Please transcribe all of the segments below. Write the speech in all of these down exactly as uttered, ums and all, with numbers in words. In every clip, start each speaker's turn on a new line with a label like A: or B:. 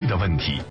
A: 的问题。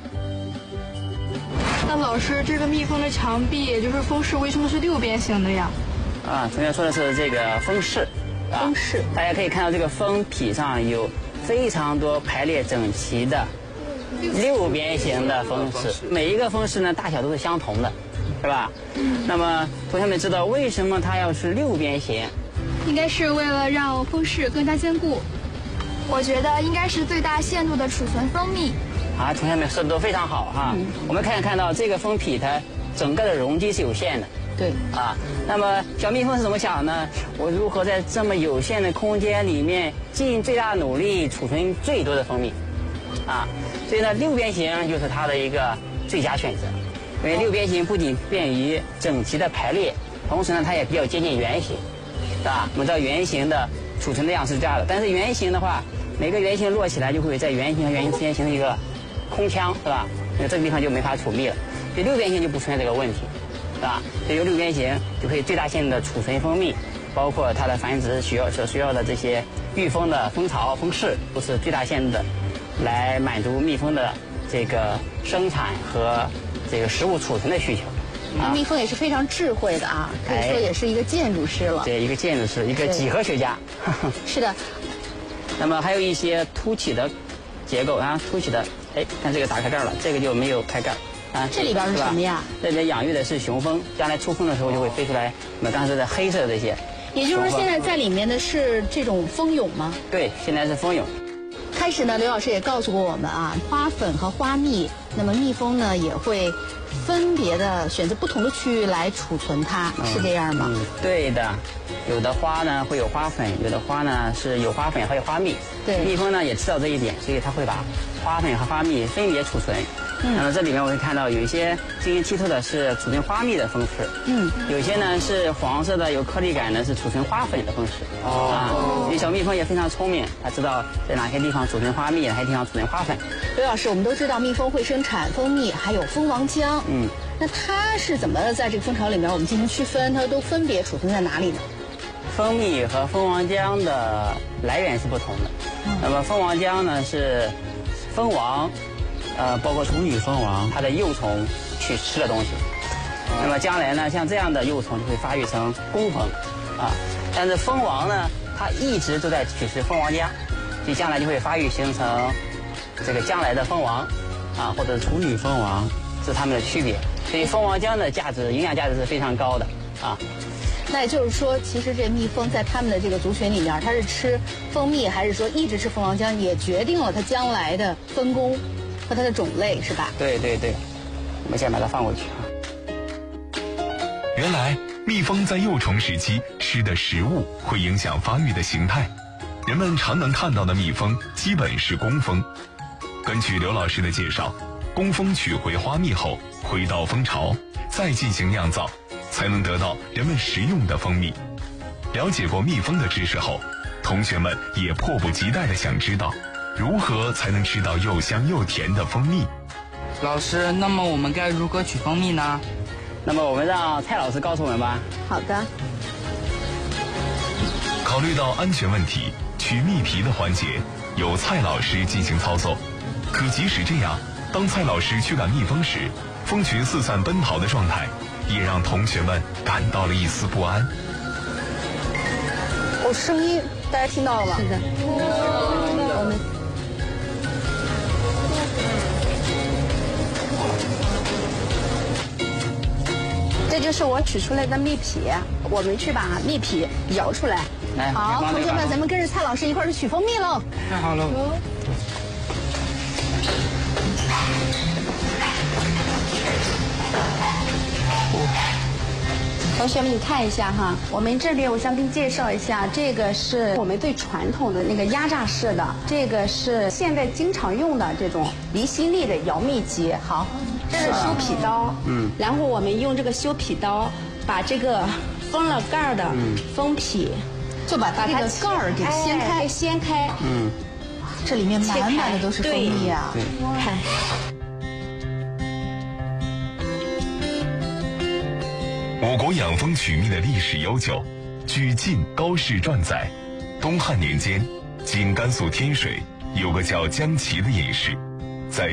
B: 那老师，这个密封的墙壁，也就是封室，为什么是六边形的呀？
C: 啊，同学说的是这个封室。啊、
B: 封室，
C: 大家可以看到这个封皮上有非常多排列整齐的六边形的封室，每一个封室呢大小都是相同的，是吧？嗯。那么同学们知道为什么它要是六边形？
B: 应该是为了让封室更加坚固。
D: 我觉得应该是最大限度的储存蜂蜜。
C: 啊，同学们说的都非常好哈。嗯、我们看看到这个封皮它整个的容积是有限的。
E: 对。
C: 啊，那么小蜜蜂是怎么想呢？我如何在这么有限的空间里面尽最大努力储存最多的蜂蜜？啊，所以呢，六边形就是它的一个最佳选择。因为六边形不仅便于整齐的排列，同时呢，它也比较接近圆形，是吧？我们知道圆形的储存量是这样的，但是圆形的话，每个圆形摞起来就会在圆形和圆形之间形成一个空腔，是吧？那这个地方就没法储蜜了。所以六边形就不存在这个问题，是吧？所以有六边形就可以最大限的储存蜂蜜，包括它的繁殖需要所需要的这些育蜂的蜂巢、蜂室，都是最大限的来满足蜜蜂的这个生产和这个食物储存的需求。
E: 那蜜蜂也是非常智慧的啊，可以说也是一个建筑师了。
C: 对，一个建筑师，一个几何学家。
E: 是的。
C: 那么还有一些凸起的结构啊，凸起的，哎，看这个打开盖了，这个就没有开盖啊。
E: 这里边是什么呀？
C: 这里养育的是雄蜂，将来出蜂的时候就会飞出来。我们刚才说的黑色的这些。
E: 也就是说，现在在里面的是这种蜂蛹吗？
C: 对，现在是蜂蛹。
E: 开始呢，刘老师也告诉过我们啊，花粉和花蜜，那么蜜蜂呢也会分别的选择不同的区域来储存它，嗯、是这样吗？
C: 嗯，对的。有的花呢会有花粉，有的花呢是有花粉还有花蜜。
E: 对，
C: 蜜蜂呢也知道这一点，所以它会把花粉和花蜜分别储存。嗯，那么这里面我会看到有一些晶莹剔透的是储存花蜜的蜂室，嗯，有些呢是黄色的有颗粒感的是储存花粉的蜂室。哦，啊，所以小蜜蜂也非常聪明，它知道在哪些地方储存花蜜，哪些地方储存花粉。
E: 刘老师，我们都知道蜜蜂会生产蜂蜜，还有蜂王浆。嗯，那它是怎么在这个蜂巢里面我们进行区分？它都分别储存在哪里呢？
C: 蜂蜜和蜂王浆的来源是不同的。嗯、那么蜂王浆呢是蜂王。呃，包括处女蜂王，它的幼虫去吃的东西。那么将来呢，像这样的幼虫就会发育成工蜂，啊，但是蜂王呢，它一直都在取食蜂王浆，所以将来就会发育形成这个将来的蜂王，啊，或者处女蜂王，是它们的区别。所以蜂王浆的价值，营养价值是非常高的，啊。
E: 那也就是说，其实这蜜蜂在它们的这个族群里面，它是吃蜂蜜，还是说一直吃蜂王浆，也决定了它将来的分工和它的种类，是吧？
C: 对对对，我们先把它放过去啊。
A: 原来蜜蜂在幼虫时期吃的食物会影响发育的形态，人们常能看到的蜜蜂基本是工蜂。根据刘老师的介绍，工蜂取回花蜜后回到蜂巢，再进行酿造，才能得到人们食用的蜂蜜。了解过蜜蜂的知识后，同学们也迫不及待地想知道如何才能吃到又香又甜的蜂蜜？
F: 老师，那么我们该如何取蜂蜜呢？
C: 那么我们让蔡老师告诉我们吧。
E: 好的。
A: 考虑到安全问题，取蜜皮的环节由蔡老师进行操作。可即使这样，当蔡老师驱赶蜜蜂时，蜂群四散奔逃的状态，也让同学们感到了一丝不安。
E: 哦，声音大家听到了吗？是的。我们这就是我取出来的蜜皮，我们去把蜜皮摇出来。
C: 来，
E: 好，同学们，咱们跟着蔡老师一块儿去取蜂蜜喽！
F: 太好了。
G: 同学们，你看一下哈，我们这里我想给你介绍一下，这个是我们最传统的那个压榨式的，这个是现在经常用的这种离心力的摇蜜机。好，这是修皮刀，嗯，然后我们用这个修皮刀把这个封了盖儿的封皮，
E: 嗯、就把它这个盖儿给掀开，
G: 哎、掀开，
C: 嗯，
E: 这里面满满的都是蜂蜜啊，
C: 对，
G: 看。
A: 我国养蜂取蜜的历史悠久，据《晋高士传》载，东汉年间，经甘肃天水有个叫姜齐的隐士，